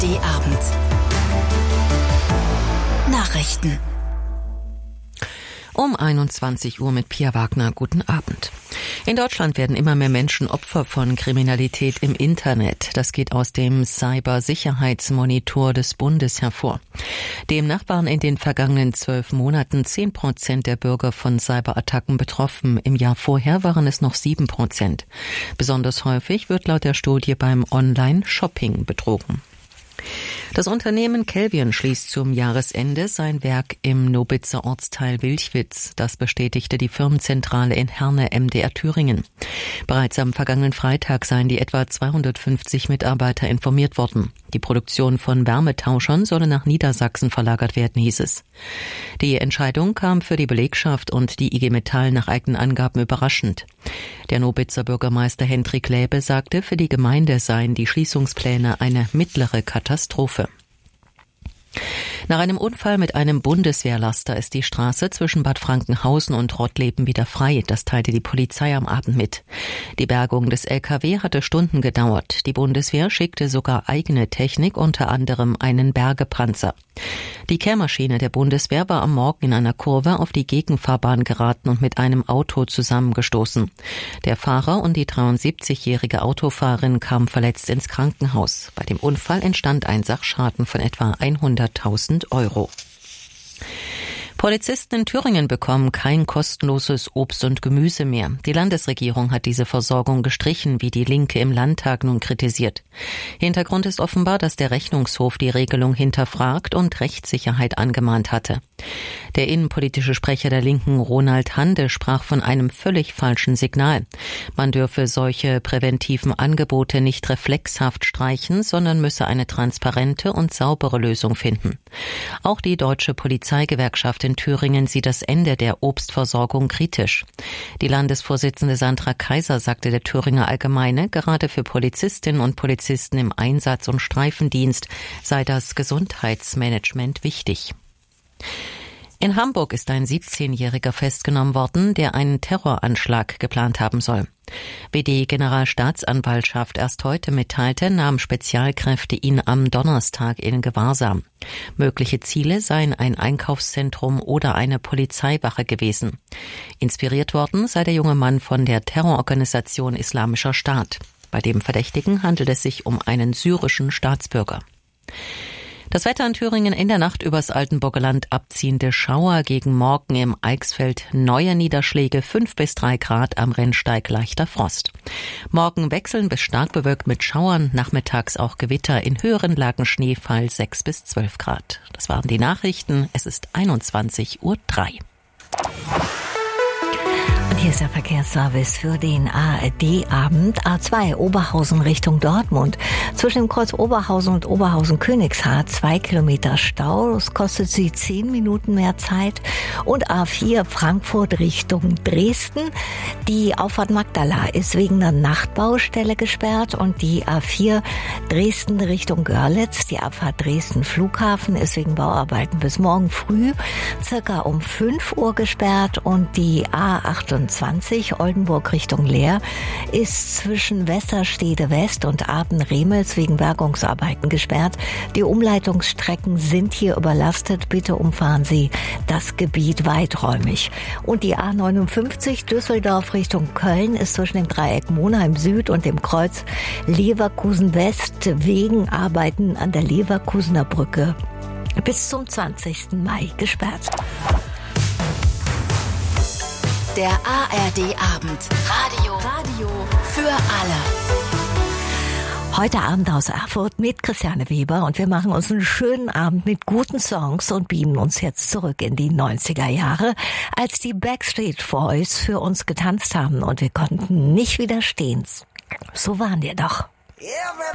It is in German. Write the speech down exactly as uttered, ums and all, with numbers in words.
D-Abend. Nachrichten. Um einundzwanzig Uhr mit Pia Wagner. Guten Abend. In Deutschland werden immer mehr Menschen Opfer von Kriminalität im Internet. Das geht aus dem Cybersicherheitsmonitor des Bundes hervor. Demnach waren in den vergangenen zwölf Monaten zehn Prozent der Bürger von Cyberattacken betroffen. Im Jahr vorher waren es noch sieben Prozent. Besonders häufig wird laut der Studie beim Online-Shopping betrogen. Das Unternehmen Kelvion schließt zum Jahresende sein Werk im Nobitzer Ortsteil Wilchwitz. Das bestätigte die Firmenzentrale in Herne, M D R Thüringen. Bereits am vergangenen Freitag seien die etwa zweihundertfünfzig Mitarbeiter informiert worden. Die Produktion von Wärmetauschern solle nach Niedersachsen verlagert werden, hieß es. Die Entscheidung kam für die Belegschaft und die I G Metall nach eigenen Angaben überraschend. Der Nobitzer Bürgermeister Hendrik Läbe sagte, für die Gemeinde seien die Schließungspläne eine mittlere Katastrophe. Nach einem Unfall mit einem Bundeswehrlaster ist die Straße zwischen Bad Frankenhausen und Rottleben wieder frei. Das teilte die Polizei am Abend mit. Die Bergung des L K W hatte Stunden gedauert. Die Bundeswehr schickte sogar eigene Technik, unter anderem einen Bergepanzer. Die Kehrmaschine der Bundeswehr war am Morgen in einer Kurve auf die Gegenfahrbahn geraten und mit einem Auto zusammengestoßen. Der Fahrer und die dreiundsiebzigjährige Autofahrerin kamen verletzt ins Krankenhaus. Bei dem Unfall entstand ein Sachschaden von etwa hunderttausend Euro. Polizisten in Thüringen bekommen kein kostenloses Obst und Gemüse mehr. Die Landesregierung hat diese Versorgung gestrichen, wie die Linke im Landtag nun kritisiert. Hintergrund ist offenbar, dass der Rechnungshof die Regelung hinterfragt und Rechtssicherheit angemahnt hatte. Der innenpolitische Sprecher der Linken, Ronald Hande, sprach von einem völlig falschen Signal. Man dürfe solche präventiven Angebote nicht reflexhaft streichen, sondern müsse eine transparente und saubere Lösung finden. Auch die Deutsche Polizeigewerkschaft in Thüringen sieht das Ende der Obstversorgung kritisch. Die Landesvorsitzende Sandra Kaiser sagte der Thüringer Allgemeine, gerade für Polizistinnen und Polizisten im Einsatz- und Streifendienst sei das Gesundheitsmanagement wichtig. In Hamburg ist ein siebzehnjähriger festgenommen worden, der einen Terroranschlag geplant haben soll. Wie die Generalstaatsanwaltschaft erst heute mitteilte, nahmen Spezialkräfte ihn am Donnerstag in Gewahrsam. Mögliche Ziele seien ein Einkaufszentrum oder eine Polizeiwache gewesen. Inspiriert worden sei der junge Mann von der Terrororganisation Islamischer Staat. Bei dem Verdächtigen handelt es sich um einen syrischen Staatsbürger. Das Wetter in Thüringen: in der Nacht übers Altenburger Land abziehende Schauer, gegen Morgen im Eichsfeld neue Niederschläge, fünf bis drei Grad, am Rennsteig leichter Frost. Morgen wechseln bis stark bewölkt mit Schauern, nachmittags auch Gewitter, in höheren Lagen Schneefall, sechs bis zwölf Grad. Das waren die Nachrichten, es ist einundzwanzig Uhr drei. Hier ist der Verkehrsservice für den A R D-Abend. A zwei Oberhausen Richtung Dortmund. Zwischen dem Kreuz Oberhausen und Oberhausen-Königshardt zwei Kilometer Stau. Das kostet Sie zehn Minuten mehr Zeit. Und A vier Frankfurt Richtung Dresden. Die Auffahrt Magdala ist wegen einer Nachtbaustelle gesperrt. Und die A vier Dresden Richtung Görlitz, die Abfahrt Dresden Flughafen, ist wegen Bauarbeiten bis morgen früh circa um fünf Uhr gesperrt. Und die A achtundzwanzig Oldenburg Richtung Leer ist zwischen Westerstede West und Aden-Remels wegen Bergungsarbeiten gesperrt. Die Umleitungsstrecken sind hier überlastet. Bitte umfahren Sie das Gebiet weiträumig. Und die A neunundfünfzig Düsseldorf Richtung Köln ist zwischen dem Dreieck Monheim Süd und dem Kreuz Leverkusen West wegen Arbeiten an der Leverkusener Brücke bis zum zwanzigsten Mai gesperrt. Der A R D-Abend. Radio. Radio für alle. Heute Abend aus Erfurt mit Christiane Weber und wir machen uns einen schönen Abend mit guten Songs und beamen uns jetzt zurück in die neunziger Jahre, als die Backstreet Boys für uns getanzt haben und wir konnten nicht widerstehen. So waren wir doch.